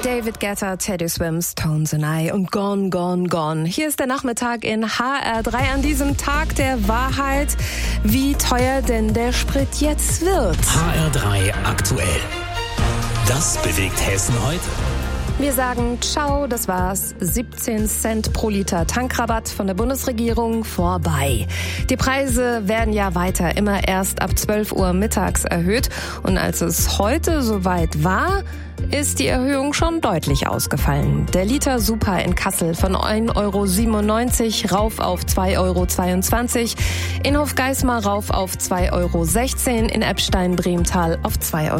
David Guetta, Teddy Swims, Tones and I und Gone, Gone, Gone. Hier ist der Nachmittag in HR3 an diesem Tag der Wahrheit. Wie teuer denn der Sprit jetzt wird. HR3 aktuell. Das bewegt Hessen heute. Wir sagen ciao, das war's. 17 Cent pro Liter Tankrabatt von der Bundesregierung vorbei. Die Preise werden ja weiter immer erst ab 12 Uhr mittags erhöht. Und als es heute soweit war, ist die Erhöhung schon deutlich ausgefallen. Der Liter Super in Kassel von 1,97 € rauf auf 2,22 €, in Hofgeismar rauf auf 2,16 €, in Eppstein-Bremtal auf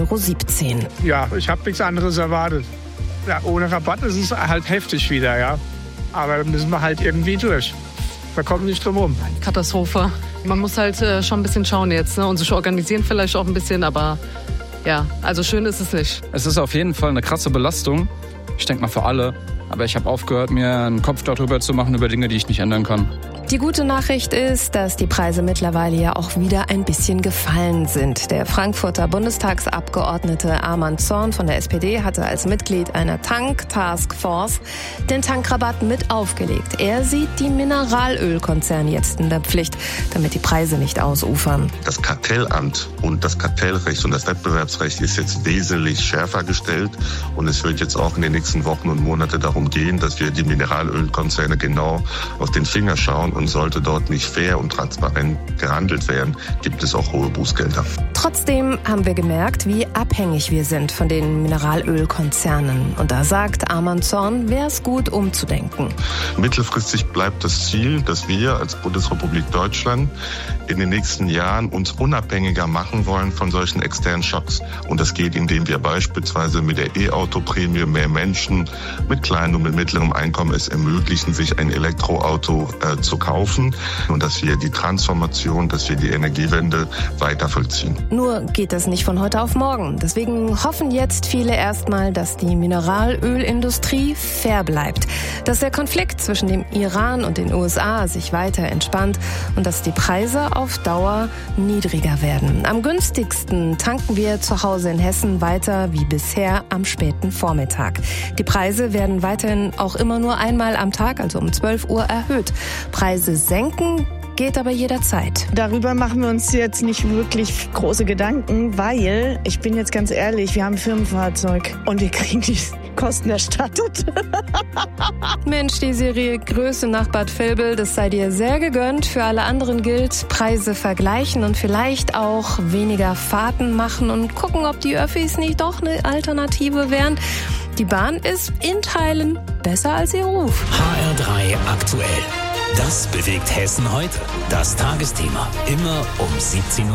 2,17 €. Ja, ich habe nichts anderes erwartet. Ja, ohne Rabatt ist es halt heftig wieder, ja. Aber da müssen wir halt irgendwie durch. Wir kommen nicht drum rum. Katastrophe. Man muss halt schon ein bisschen schauen jetzt, ne? Und sich organisieren vielleicht auch ein bisschen, aber ja, also schön ist es nicht. Es ist auf jeden Fall eine krasse Belastung. Ich denke mal für alle. Aber ich habe aufgehört, mir einen Kopf darüber zu machen, über Dinge, die ich nicht ändern kann. Die gute Nachricht ist, dass die Preise mittlerweile ja auch wieder ein bisschen gefallen sind. Der Frankfurter Bundestagsabgeordnete Arman Zorn von der SPD hatte als Mitglied einer Tank-Taskforce den Tankrabatt mit aufgelegt. Er sieht die Mineralölkonzerne jetzt in der Pflicht, damit die Preise nicht ausufern. Das Kartellamt und das Kartellrecht und das Wettbewerbsrecht ist jetzt wesentlich schärfer gestellt. Und es wird jetzt auch in den nächsten Wochen und Monaten darum gehen, dass wir die Mineralölkonzerne genau auf den Finger schauen. Und sollte dort nicht fair und transparent gehandelt werden, gibt es auch hohe Bußgelder. Trotzdem haben wir gemerkt, wie abhängig wir sind von den Mineralölkonzernen. Und da sagt Arman Zorn, wäre es gut umzudenken. Mittelfristig bleibt das Ziel, dass wir als Bundesrepublik Deutschland in den nächsten Jahren uns unabhängiger machen wollen von solchen externen Schocks. Und das geht, indem wir beispielsweise mit der E-Auto-Prämie mehr Menschen mit kleinem und mit mittlerem Einkommen es ermöglichen, sich ein Elektroauto zu kaufen und dass wir die Transformation, dass wir die Energiewende weiter vollziehen. Nur geht das nicht von heute auf morgen. Deswegen hoffen jetzt viele erstmal, dass die Mineralölindustrie fair bleibt, dass der Konflikt zwischen dem Iran und den USA sich weiter entspannt und dass die Preise auf Dauer niedriger werden. Am günstigsten tanken wir zu Hause in Hessen weiter wie bisher am späten Vormittag. Die Preise werden weiterhin auch immer nur einmal am Tag, also um 12 Uhr, erhöht. Preise senken geht aber jederzeit. Darüber machen wir uns jetzt nicht wirklich große Gedanken, weil, ich bin jetzt ganz ehrlich, wir haben ein Firmenfahrzeug und wir kriegen die Kosten erstattet. Mensch, die Serie Größe nach Bad Vilbel, das sei dir sehr gegönnt. Für alle anderen gilt, Preise vergleichen und vielleicht auch weniger Fahrten machen und gucken, ob die Öffis nicht doch eine Alternative wären. Die Bahn ist in Teilen besser als ihr Ruf. HR3 aktuell. Das bewegt Hessen heute. Das Tagesthema. Immer um 17 Uhr.